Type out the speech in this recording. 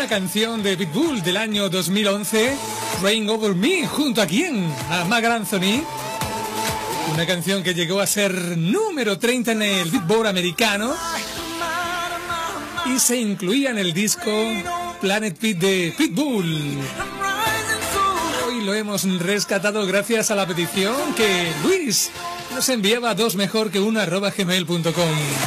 canción de Pitbull del año 2011, Rain Over Me, junto a quién, a Marc Anthony. Una canción que llegó a ser número 30 en el Billboard americano y se incluía en el disco Planet Pit de Pitbull. Hoy lo hemos rescatado gracias a la petición que Luis nos enviaba a 2mejorque1@gmail.com.